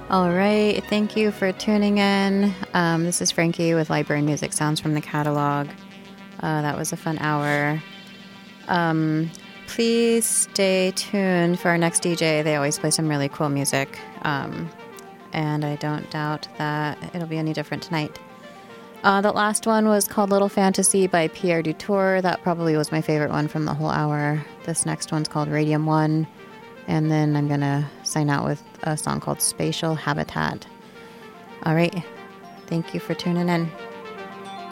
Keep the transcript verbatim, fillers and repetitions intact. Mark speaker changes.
Speaker 1: All right. Thank you for tuning in. Um, this is Frankie with Library Music Sounds from the Catalog. Uh, that was a fun hour. Um, please stay tuned for our next D J. They always play some really cool music. Um, and I don't doubt that it'll be any different tonight. Uh, the last one was called Little Fantasy by Pierre Dutour. That probably was my favorite one from the whole hour. This next one's called Radium One. And then I'm going to sign out with a song called Spatial Habitat. All right. Thank you for tuning in.